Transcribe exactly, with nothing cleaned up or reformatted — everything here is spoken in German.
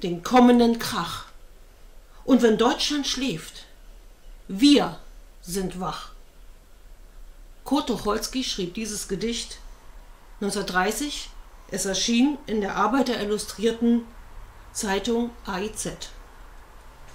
den kommenden Krach. Und wenn Deutschland schläft, wir sind wach. Kurt Tucholsky schrieb dieses Gedicht neunzehnhundertdreißig. Es erschien in der Arbeiter Illustrierten Zeitung A I Z.